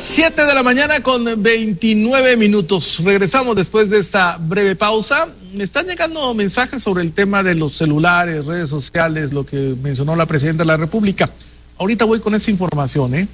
7 de la mañana con 29 minutos. Regresamos después de esta breve pausa. Me están llegando mensajes sobre el tema de los celulares, redes sociales, lo que mencionó la Presidenta de la República. Ahorita voy con esa información,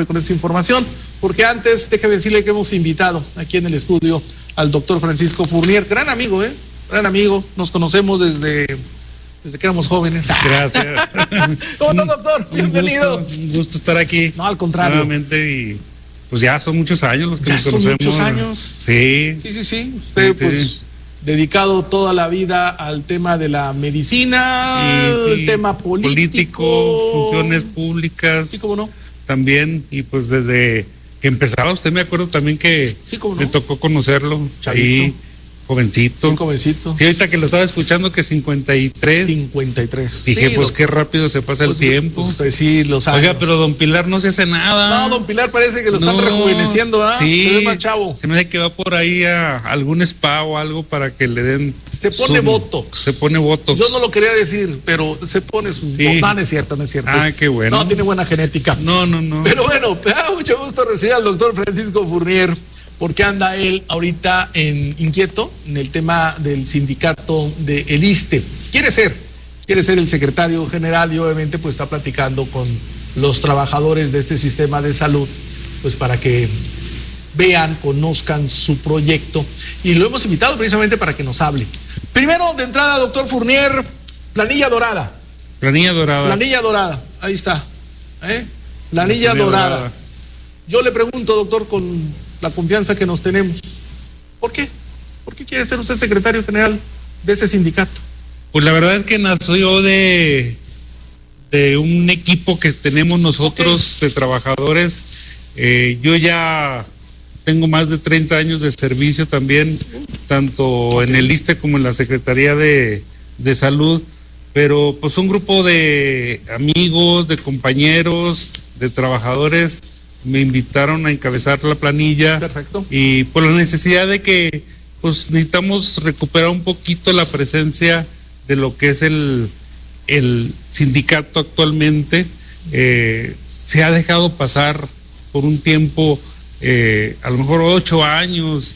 porque antes déjeme decirle que hemos invitado aquí en el estudio al doctor Francisco Fournier, gran amigo, nos conocemos desde que éramos jóvenes. Gracias. ¿Cómo está, doctor? Bienvenido. Un gusto estar aquí. No, al contrario. Nuevamente, y pues ya son muchos años los que nos conocemos. Son muchos años. Sí. Usted, pues, dedicado toda la vida al tema de la medicina, el tema político, funciones públicas. Sí, cómo no. También, y pues desde que empezaba, usted me acuerdo también que me tocó conocerlo. Chavito. Ahí, jovencito. Sí, jovencito. Sí, ahorita que lo estaba escuchando, que 53. 53. Dije, sí, pues qué rápido se pasa el tiempo. Usted sí lo sabe. Oiga, pero don Pilar no se hace nada. No, don Pilar parece que lo están rejuveneciendo, ¿verdad? Sí, se ve más chavo. Se me hace que va por ahí a algún spa o algo para que le den. Se pone botox. Se pone botox. Yo no lo quería decir, pero se pone su. Sí. No, no es cierto. Ah, qué bueno. No, tiene buena genética. No. Pero bueno, me da mucho gusto recibir al doctor Francisco Fournier, porque anda él ahorita inquieto en el tema del sindicato de el ISSSTE. Quiere ser el secretario general y obviamente pues está platicando con los trabajadores de este sistema de salud, pues para que vean, conozcan su proyecto, y lo hemos invitado precisamente para que nos hable. Primero, de entrada, doctor Fournier, planilla dorada. Planilla dorada, ahí está. Planilla dorada. Yo le pregunto, doctor, con la confianza que nos tenemos, ¿por qué? ¿Por qué quiere ser usted secretario general de ese sindicato? Pues la verdad es que nació de un equipo que tenemos nosotros de trabajadores. Yo ya tengo más de 30 años de servicio también, tanto en el ISSSTE como en la Secretaría de Salud, pero pues un grupo de amigos, de compañeros, de trabajadores me invitaron a encabezar la planilla. Perfecto. Y por la necesidad de que pues necesitamos recuperar un poquito la presencia de lo que es el sindicato actualmente. Se ha dejado pasar por un tiempo, a lo mejor 8 años,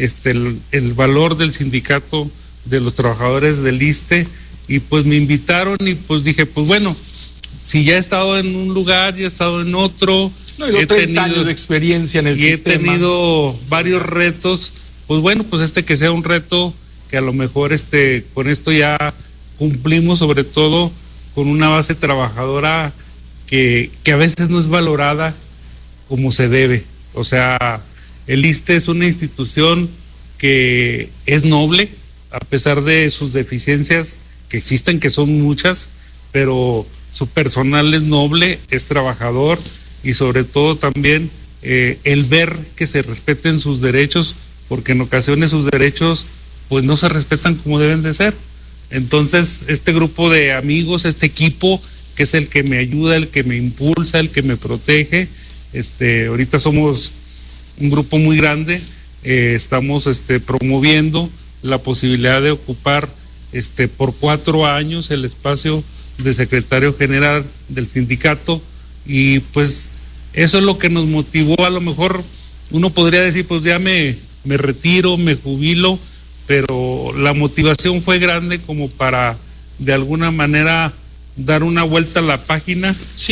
el valor del sindicato de los trabajadores del ISSSTE, y pues me invitaron y pues dije, pues bueno, si ya he estado en un lugar, ya he estado en otro, no, y 30 años de experiencia en el sistema. He tenido varios retos, pues bueno, pues que sea un reto que a lo mejor con esto ya cumplimos, sobre todo con una base trabajadora que a veces no es valorada como se debe. O sea, el ISSSTE es una institución que es noble, a pesar de sus deficiencias que existen, que son muchas, pero su personal es noble, es trabajador, y sobre todo también el ver que se respeten sus derechos, porque en ocasiones sus derechos pues no se respetan como deben de ser. Entonces este grupo de amigos, este equipo que es el que me ayuda, el que me impulsa, el que me protege, ahorita somos un grupo muy grande, estamos promoviendo la posibilidad de ocupar por 4 años el espacio de secretario general del sindicato, y pues eso es lo que nos motivó. A lo mejor uno podría decir, pues ya me retiro, me jubilo, pero la motivación fue grande como para de alguna manera dar una vuelta a la página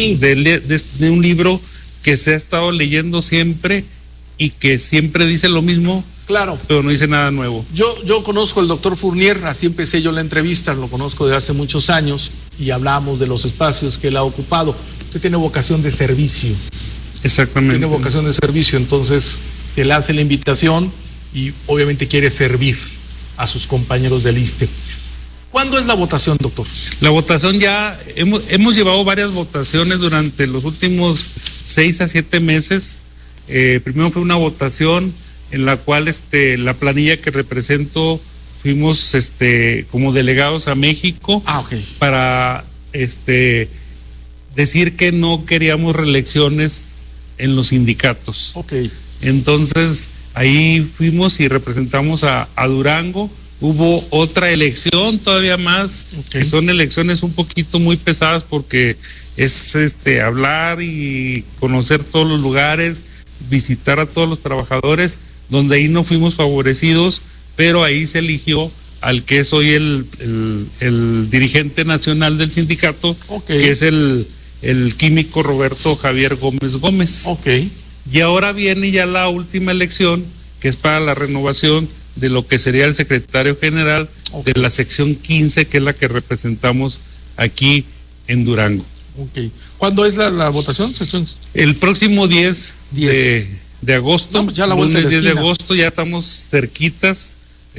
de un libro que se ha estado leyendo siempre y que siempre dice lo mismo. Claro. Pero no dice nada nuevo. Yo conozco al doctor Fournier, así empecé yo la entrevista, lo conozco de hace muchos años y hablamos de los espacios que él ha ocupado. Usted tiene vocación de servicio. Exactamente. Tiene vocación de servicio, entonces se le hace la invitación y obviamente quiere servir a sus compañeros del ISSSTE. ¿Cuándo es la votación, doctor? La votación ya, hemos llevado varias votaciones durante los últimos 6 a 7 meses. Primero fue una votación en la cual la planilla que represento fuimos como delegados a México para decir que no queríamos reelecciones en los sindicatos. Entonces ahí fuimos y representamos a Durango. Hubo otra elección todavía más, que son elecciones un poquito muy pesadas porque es hablar y conocer todos los lugares, visitar a todos los trabajadores, donde ahí no fuimos favorecidos, pero ahí se eligió al que es hoy el dirigente nacional del sindicato, que es el químico Roberto Javier Gómez Gómez. Y ahora viene ya la última elección, que es para la renovación de lo que sería el secretario general de la sección 15, que es la que representamos aquí en Durango. ¿Cuándo es la votación? El próximo 10 de agosto, no, pues ya la vuelta lunes de 10 de agosto, ya estamos cerquitas.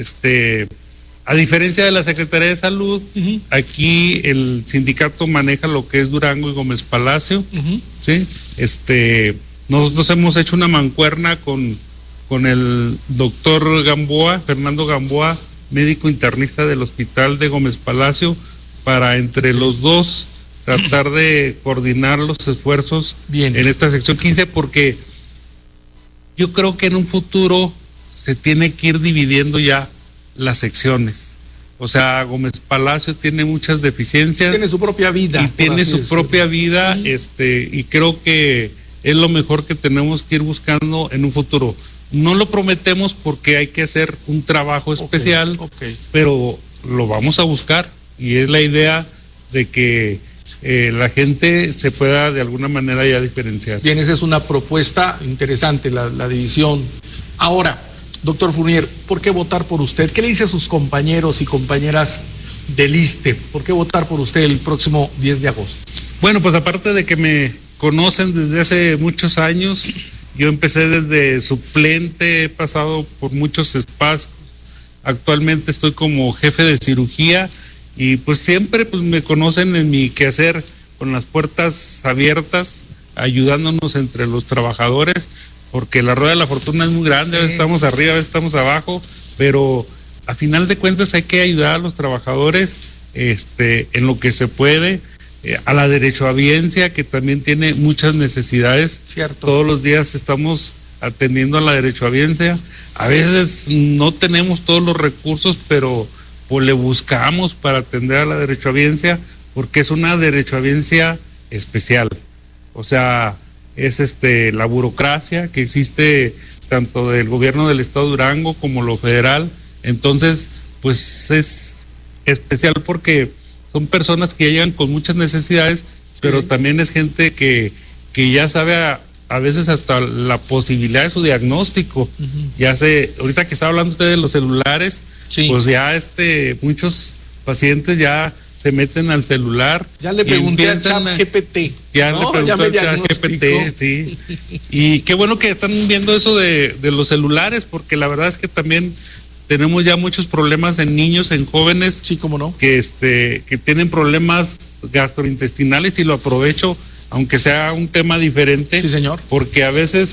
A diferencia de la Secretaría de Salud, aquí el sindicato maneja lo que es Durango y Gómez Palacio, ¿sí? Nosotros hemos hecho una mancuerna con el doctor Gamboa, Fernando Gamboa, médico internista del Hospital de Gómez Palacio, para entre los dos tratar de coordinar los esfuerzos en esta sección 15, porque yo creo que en un futuro se tiene que ir dividiendo ya las secciones. O sea, Gómez Palacio tiene muchas deficiencias. Tiene su propia vida. Y tiene su propia vida, y creo que es lo mejor que tenemos que ir buscando en un futuro. No lo prometemos porque hay que hacer un trabajo especial, pero lo vamos a buscar, y es la idea de que la gente se pueda de alguna manera ya diferenciar. Bien, esa es una propuesta interesante, la división. Ahora, doctor Fournier, ¿por qué votar por usted? ¿Qué le dice a sus compañeros y compañeras del ISSSTE? ¿Por qué votar por usted el próximo 10 de agosto? Bueno, pues aparte de que me conocen desde hace muchos años, yo empecé desde suplente, he pasado por muchos espacios. Actualmente estoy como jefe de cirugía, y pues siempre pues me conocen en mi quehacer con las puertas abiertas, ayudándonos entre los trabajadores, porque la rueda de la fortuna es muy grande, a veces estamos arriba, a veces estamos abajo, pero a final de cuentas hay que ayudar a los trabajadores en lo que se puede, a la derechohabiencia, que también tiene muchas necesidades. Cierto. Todos los días estamos atendiendo a la derechohabiencia, a veces no tenemos todos los recursos, pero pues le buscamos para atender a la derechohabiencia, porque es una derechohabiencia especial. O sea, es la burocracia que existe tanto del gobierno del estado de Durango como lo federal. Entonces, pues es especial porque son personas que llegan con muchas necesidades, pero también es gente que ya sabe a veces hasta la posibilidad de su diagnóstico. Ya ahorita que estaba hablando usted de los celulares, pues ya muchos pacientes ya se meten al celular. Ya le pregunté al ChatGPT. Ya le pregunté al ChatGPT, sí. Y qué bueno que están viendo eso de los celulares, porque la verdad es que también tenemos ya muchos problemas en niños, en jóvenes. Sí, cómo no. Que tienen problemas gastrointestinales, y lo aprovecho, aunque sea un tema diferente. Sí, señor. Porque a veces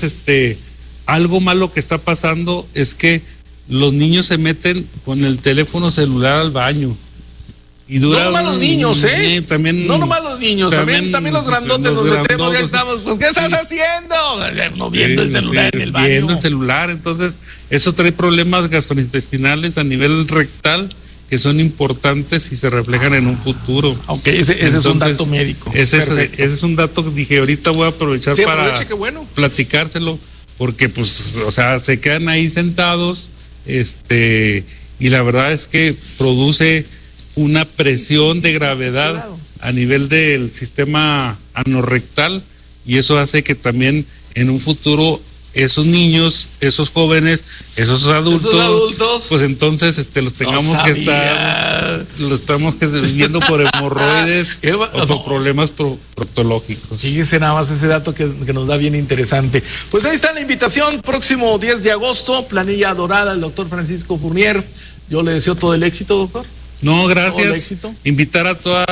algo malo que está pasando es que los niños se meten con el teléfono celular al baño. Y dura no nomás los niños, también, no nomás los niños, también los grandotes nos metemos, ya estamos, pues ¿qué estás haciendo? No, viendo el celular en el baño. Viendo el celular, entonces eso trae problemas gastrointestinales a nivel rectal que son importantes y se reflejan en un futuro. Ese es un dato médico. Ese es un dato que dije, ahorita voy a aprovechar para platicárselo, porque pues, o sea, se quedan ahí sentados, y la verdad es que produce una presión de gravedad a nivel del sistema anorrectal, y eso hace que también en un futuro esos niños, esos jóvenes, esos adultos, pues entonces los tengamos que estar, lo estamos viendo por hemorroides o por problemas proctológicos. Fíjese nada más ese dato que nos da bien interesante. Pues ahí está la invitación, próximo 10 de agosto, planilla dorada, el doctor Francisco Fournier. Yo le deseo todo el éxito, doctor. No, gracias. Invitar a todos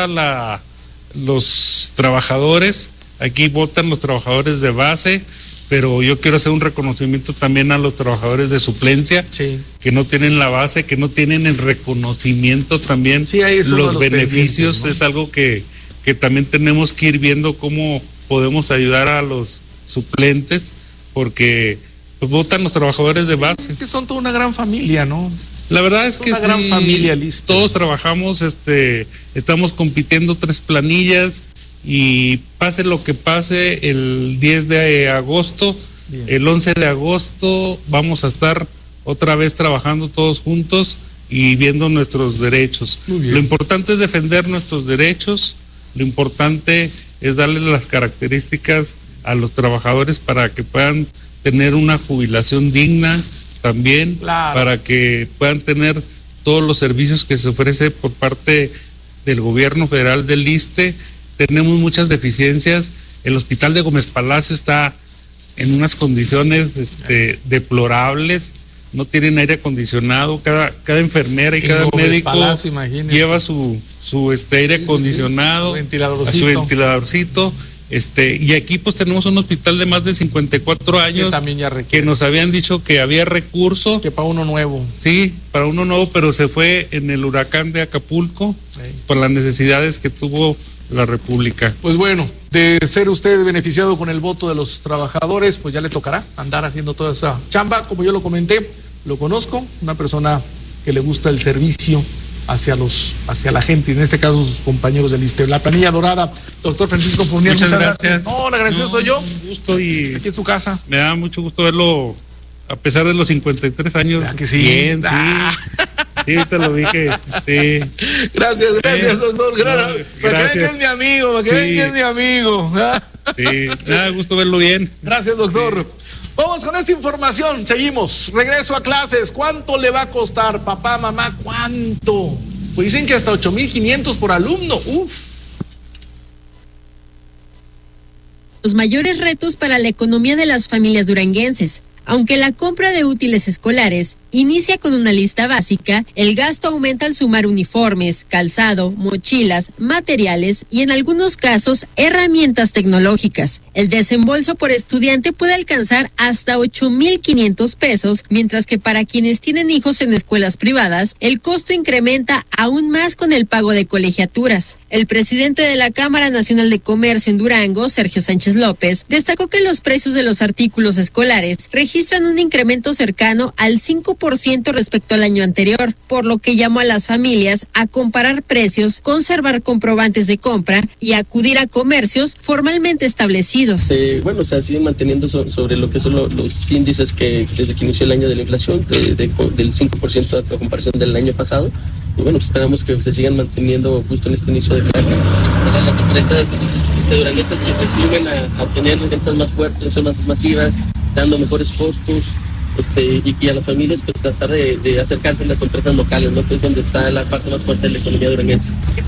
los trabajadores. Aquí votan los trabajadores de base, pero yo quiero hacer un reconocimiento también a los trabajadores de suplencia, que no tienen la base, que no tienen el reconocimiento también. Los beneficios, ¿no? Es algo que también tenemos que ir viendo cómo podemos ayudar a los suplentes, porque pues, votan los trabajadores de base. Es que son toda una gran familia, ¿no? La verdad es que una gran familia, listo. Todos trabajamos, estamos compitiendo 3 planillas, y pase lo que pase, el 10 de agosto Bien. El 11 de agosto vamos a estar otra vez trabajando todos juntos y viendo nuestros derechos. Lo importante es defender nuestros derechos, lo importante es darle las características a los trabajadores para que puedan tener una jubilación digna también, claro, para que puedan tener todos los servicios que se ofrece por parte del gobierno federal del ISSSTE. Tenemos muchas deficiencias. El hospital de Gómez Palacio está en unas condiciones deplorables, no tienen aire acondicionado, cada enfermera y cada médico lleva su aire acondicionado, su su ventiladorcito. Y aquí pues tenemos un hospital de más de 54 años que nos habían dicho que había recurso. Que para uno nuevo. Sí, para uno nuevo, pero se fue en el huracán de Acapulco por las necesidades que tuvo la República. Pues bueno, de ser usted beneficiado con el voto de los trabajadores, pues ya le tocará andar haciendo toda esa chamba. Como yo lo comenté, lo conozco, una persona que le gusta el servicio hacia la gente, y en este caso sus compañeros del ISSSTE. La planilla dorada, doctor Francisco Fournier, muchas gracias. No, el agradecido soy yo. Un gusto, y aquí en su casa. Me da mucho gusto verlo, a pesar de los 53 años. ¿Verdad que sí? Bien, sí. Sí, te lo dije. Sí. Gracias, doctor. Gracias. Para que es mi amigo, para que vean que es mi amigo. Sí, me da gusto verlo bien. Gracias, doctor. Sí. Vamos con esta información, seguimos. Regreso a clases. ¿Cuánto le va a costar, papá, mamá? ¿Cuánto? Pues dicen que hasta 8,500 por alumno. Uf. Los mayores retos para la economía de las familias duranguenses. Aunque la compra de útiles escolares inicia con una lista básica, el gasto aumenta al sumar uniformes, calzado, mochilas, materiales y en algunos casos herramientas tecnológicas. El desembolso por estudiante puede alcanzar hasta 8,500 pesos, mientras que para quienes tienen hijos en escuelas privadas, el costo incrementa aún más con el pago de colegiaturas. El presidente de la Cámara Nacional de Comercio en Durango, Sergio Sánchez López, destacó que los precios de los artículos escolares registran un incremento cercano al 5% respecto al año anterior, por lo que llamó a las familias a comparar precios, conservar comprobantes de compra y acudir a comercios formalmente establecidos. Se siguen manteniendo sobre lo que son los índices que desde que inició el año de la inflación, del 5% a comparación del año pasado. Y bueno, pues esperamos que se sigan manteniendo justo en este inicio de clase. Las empresas duranguesas que se sumen a tener ventas más fuertes, más masivas, dando mejores costos, y a las familias pues tratar de acercarse a las empresas locales, ¿no? Que es donde está la parte más fuerte de la economía duranguense.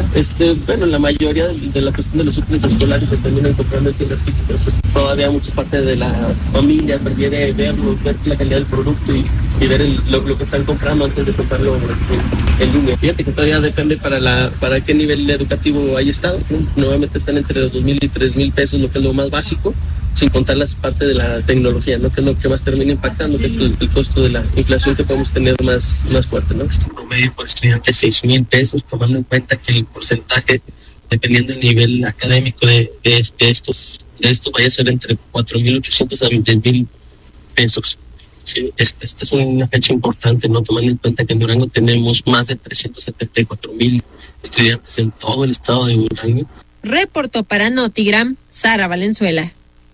La mayoría de la cuestión de los útiles escolares se terminan comprando en tiendas físicas. Todavía mucha parte de la familia prefiere ver la calidad del producto y ver lo que están comprando antes de comprarlo en línea. Fíjate que todavía depende para qué nivel educativo hay estado, ¿no? Nuevamente están entre los 2,000 y 3,000 pesos, lo que es lo más básico, sin contar las partes de la tecnología, ¿no? Que es lo que más termina impactando, que es el costo de la inflación que podemos tener más fuerte, ¿no? Este promedio por estudiante 6,000 pesos, tomando en cuenta que el porcentaje, dependiendo del nivel académico de esto vaya a ser entre 4,800 a 10,000 pesos. Sí, esta es una fecha importante, ¿no? Tomando en cuenta que en Durango tenemos más de 374,000 estudiantes en todo el estado de Durango. Reportó para Notigram, Sara Valenzuela.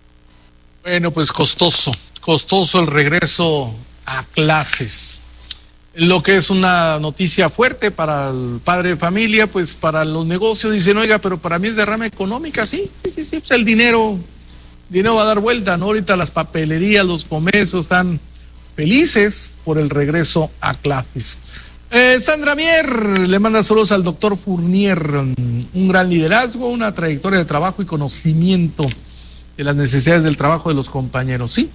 Bueno, pues costoso el regreso a clases. Lo que es una noticia fuerte para el padre de familia, pues para los negocios dicen, oiga, pero para mí es derrama económica, sí, pues el dinero va a dar vuelta, ¿no? Ahorita las papelerías, los comercios están felices por el regreso a clases. Sandra Mier le manda saludos al doctor Fournier, un gran liderazgo, una trayectoria de trabajo y conocimiento de las necesidades del trabajo de los compañeros. Sí,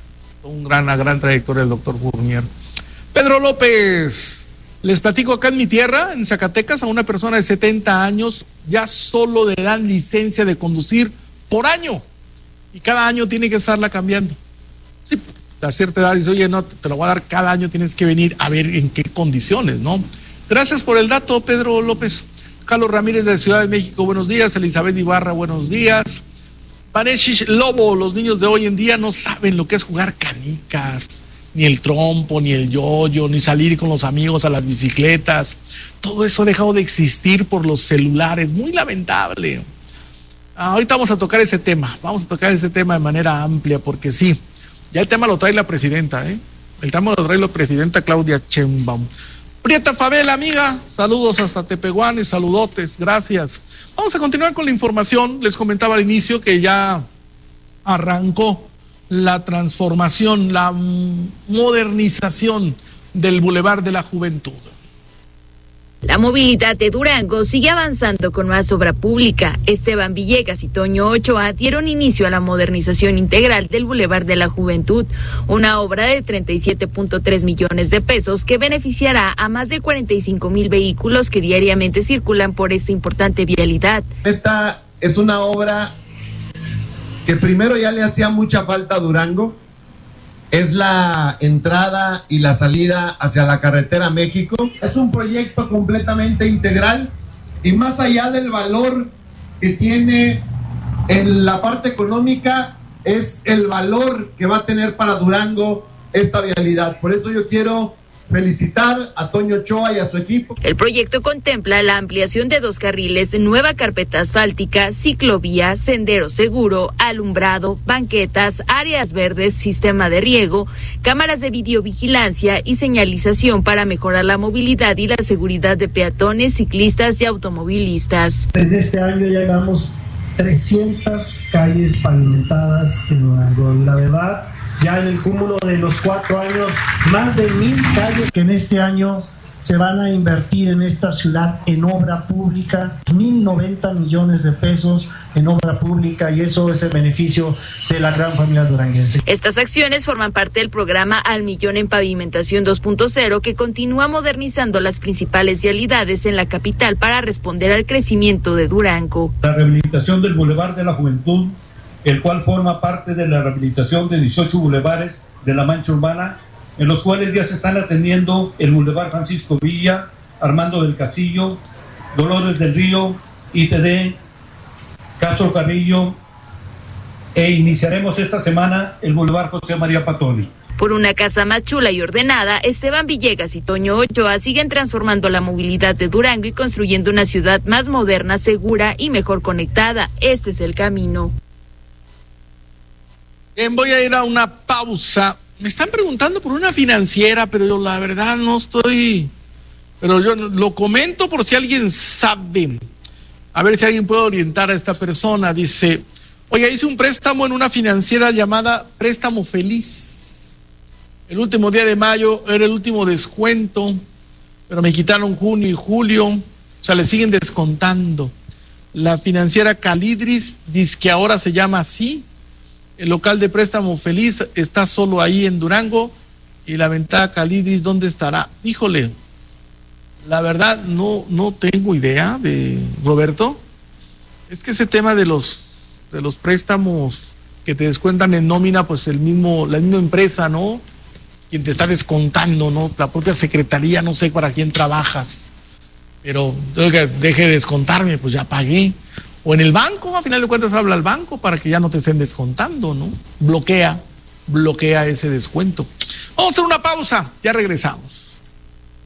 una gran trayectoria del doctor Fournier. Pedro López, les platico acá en mi tierra, en Zacatecas, a una persona de 70 años ya solo le dan licencia de conducir por año y cada año tiene que estarla cambiando. Sí, a cierta edad dice, oye, no, te lo voy a dar cada año, tienes que venir a ver en qué condiciones, ¿no? Gracias por el dato, Pedro López. Carlos Ramírez de Ciudad de México, buenos días. Elizabeth Ibarra, buenos días. Paneshi Lobo, los niños de hoy en día no saben lo que es jugar canicas, ni el trompo, ni el yoyo, ni salir con los amigos a las bicicletas. Todo eso ha dejado de existir por los celulares, muy lamentable. Ahorita vamos a tocar ese tema de manera amplia, porque sí, Ya el tema lo trae la presidenta, El tema lo trae la presidenta Claudia Sheinbaum. Prieta Fabela, amiga, saludos hasta Tepehuanes, saludotes, gracias. Vamos a continuar con la información. Les comentaba al inicio que ya arrancó la transformación, la modernización del Boulevard de la Juventud. La movilidad de Durango sigue avanzando con más obra pública. Esteban Villegas y Toño Ochoa dieron inicio a la modernización integral del Boulevard de la Juventud, una obra de 37.3 millones de pesos que beneficiará a más de 45,000 vehículos que diariamente circulan por esta importante vialidad. Esta es una obra que primero ya le hacía mucha falta a Durango. Es la entrada y la salida hacia la carretera México. Es un proyecto completamente integral y más allá del valor que tiene en la parte económica, es el valor que va a tener para Durango esta vialidad. Por eso yo quiero felicitar a Toño Ochoa y a su equipo. El proyecto contempla la ampliación de 2 carriles, nueva carpeta asfáltica, ciclovía, sendero seguro, alumbrado, banquetas, áreas verdes, sistema de riego, cámaras de videovigilancia y señalización para mejorar la movilidad y la seguridad de peatones, ciclistas y automovilistas. En este año ya llevamos 300 calles pavimentadas en Durango. La verdad, ya en el cúmulo de los 4 años, más de 1,000 calles que en este año se van a invertir en esta ciudad en obra pública, 1,090 millones de pesos en obra pública, y eso es el beneficio de la gran familia duranguense. Estas acciones forman parte del programa Al Millón en Pavimentación 2.0, que continúa modernizando las principales vialidades en la capital para responder al crecimiento de Durango. La rehabilitación del Boulevard de la Juventud, el cual forma parte de la rehabilitación de 18 bulevares de la mancha urbana, en los cuales ya se están atendiendo el Boulevard Francisco Villa, Armando del Castillo, Dolores del Río, ITD, Castro Carrillo, e iniciaremos esta semana el Boulevard José María Patoni. Por una casa más chula y ordenada, Esteban Villegas y Toño Ochoa siguen transformando la movilidad de Durango y construyendo una ciudad más moderna, segura y mejor conectada. Este es el camino. Bien, voy a ir a una pausa. Me están preguntando por una financiera, pero yo la verdad no estoy... Pero yo lo comento por si alguien sabe. A ver si alguien puede orientar a esta persona. Dice, oye, hice un préstamo en una financiera llamada Préstamo Feliz. El último día de mayo era el último descuento, pero me quitaron junio y julio. O sea, le siguen descontando. La financiera Calidris dice que ahora se llama así. El local de Préstamo Feliz está solo ahí en Durango. Y la ventana Calidris, ¿dónde estará? Híjole, la verdad no tengo idea de Roberto. Es que ese tema de los préstamos que te descuentan en nómina, pues la misma empresa, ¿no? Quien te está descontando, ¿no? La propia secretaría, no sé para quién trabajas. Pero deje de descontarme, pues ya pagué. O en el banco, a final de cuentas habla el banco para que ya no te estén descontando, ¿no? Bloquea ese descuento. Vamos a hacer una pausa, ya regresamos.